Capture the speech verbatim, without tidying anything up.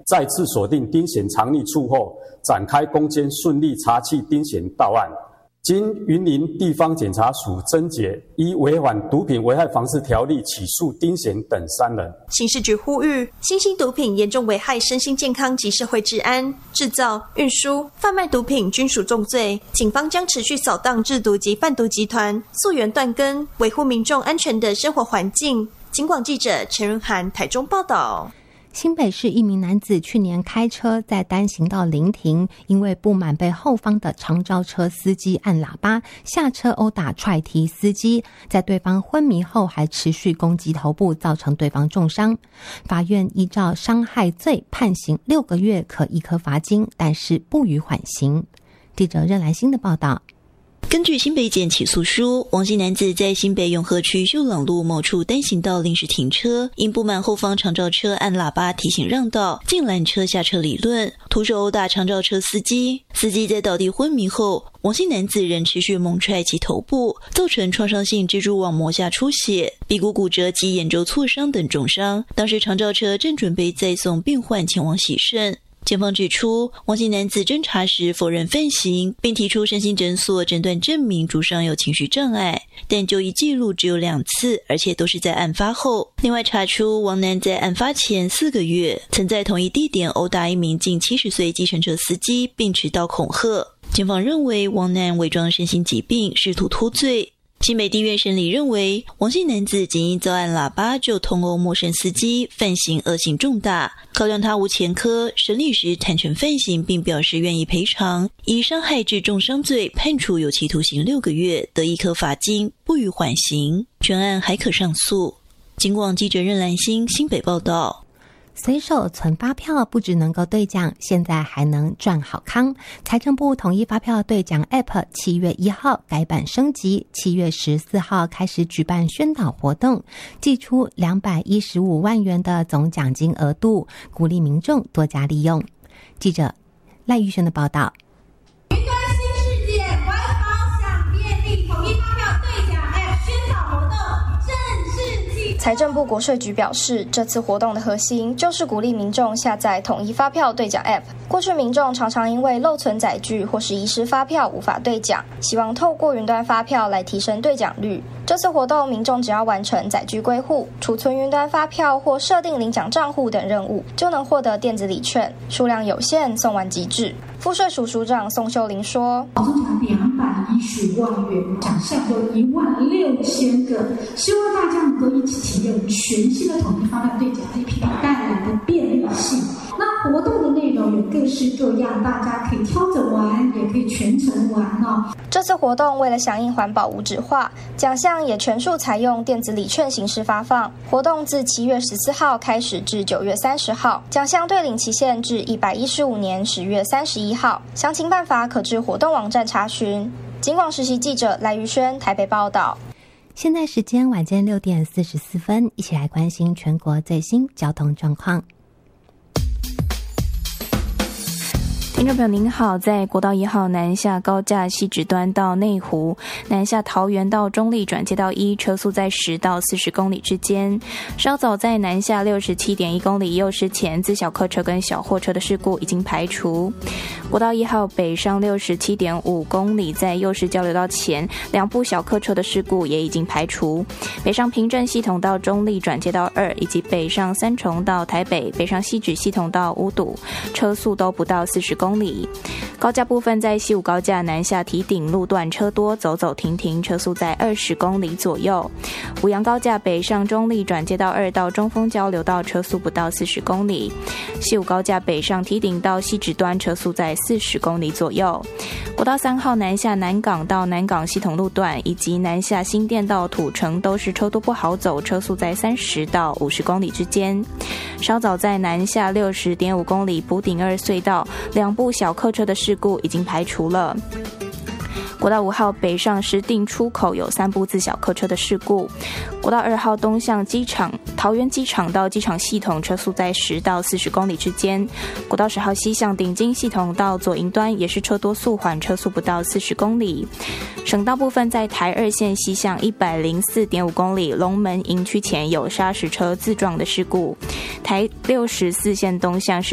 再次锁定丁贤藏匿处后，展开攻坚，顺利查缉丁贤到案。经云林地方检察署侦结，依违反毒品危害防治条例起诉丁贤等三人。 刑事局呼吁，新兴毒品严重危害身心健康及社会治安，制造、运输、贩卖毒品均属重罪。警方将持续扫荡制毒及贩毒集团，溯源断根，维护民众安全的生活环境。警广记者陈润涵台中报道。 新北市一名男子去年开车在单行道临停，因为不满被后方的长照车司机按喇叭，下车殴打踹踢司机，在对方昏迷后还持续攻击头部，造成对方重伤。法院依照伤害罪判刑六个月，可一科罚金，但是不予缓刑。记者任兰心的报道。 根据新北检起诉书，王姓男子在新北永和区秀朗路某处单行道临时停车，因不满后方长照车按喇叭提醒让道，竟拦车下车理论，徒手殴打长照车司机。司机在倒地昏迷后，王姓男子仍持续猛踹其头部，造成创伤性蜘蛛网膜下出血、鼻骨骨折及眼周挫伤等重伤。当时长照车正准备载送病患前往洗肾。检方指出，王姓男子侦查时否认犯行，并提出身心诊所诊断证明主伤有情绪障碍，但就医记录只有两次，而且都是在案发后。另外查出，王男在案发前四个月曾在同一地点殴打一名近七十岁计程车司机，并持刀恐吓。检方认为王男伪装身心疾病，试图脱罪。新北地院审理认为，王姓男子仅因遭按喇叭就痛殴陌生司机，犯行恶性重大。考量他无前科，审理时坦诚犯行，并表示愿意赔偿，以伤害致重伤罪判处有期徒刑六个月，得一科罚金，不予缓刑。全案还可上诉。警广记者任兰心新北报道。 随手存发票不只能够兑奖，现在还能赚好康。财政部统一发票兑奖 App 七月一号改版升级，七月十四号开始举办宣导活动，祭出两百一十五万元的总奖金额度，鼓励民众多加利用。记者赖玉轩的报道。 云端新世界环保享便利统一发票兑奖 App 宣导活动正式启动。 财政部国税局表示，这次活动的核心就是鼓励民众下载统一发票兑奖 App。过去民众常常因为漏存载具或是遗失发票无法兑奖，希望透过云端发票来提升兑奖率。这次活动，民众只要完成载具归户、储存云端发票或设定领奖账户等任务，就能获得电子礼券，数量有限，送完即止。赋税署署长宋秀玲说：“ 总奖两百一十万元，奖项有一万六千个，希望大家能够一起体验全新的统一发票兑奖 A P P 带来的便利性。那活动的内容有各式各样，大家可以挑着玩，也可以全程玩哦。” 这次活动为了响应环保无纸化，奖项也全数采用电子礼券形式发放。活动自七月十四号开始至九月三十号，奖项兑领期限至一百一十五年十月三十一号。详情办法可至活动网站查询。警广实习记者赖玉轩台北报道。 现在时间晚间六点四十四分，一起来关心全国最新交通状况。 听众朋友您好，在国道一号南下高架西直端到内湖，南下桃园到中立转接道一，车速在十到四十公里之间。稍早在南下六十七点一公里右时前，自小客车跟小货车的事故已经排除。国道一号北上六十七点五公里，在右时交流道前，两部小客车的事故也已经排除。北上平镇系统到中立转接道二，以及北上三重到台北、北上西指系统到五堵，车速都不到四十公里。公里。高架部分在西武高架南下堤顶路段车多，走走停停，车速在二十公里左右。五杨高架北上中立转接道二到中丰交流道，车速不到四十公里。西武高架北上堤顶到西直端，车速在四十公里左右。国道三号南下南港到南港系统路段，以及南下新店到土城都是车多不好走，车速在三十到五十公里之间。稍早在南下六十点五公里补顶二隧道，两部小客车的事故已经排除了。国道五号北上石碇出口有三部自小客车的事故。国道二号东向机场桃园机场到机场系统，车速在十到四十公里之间。国道十号西向顶金系统到左营端也是车多速缓，车速不到四十公里。省道部分在台二线西向一百零四点五公里龙门营区前有砂石车自撞的事故。台六十四线东向是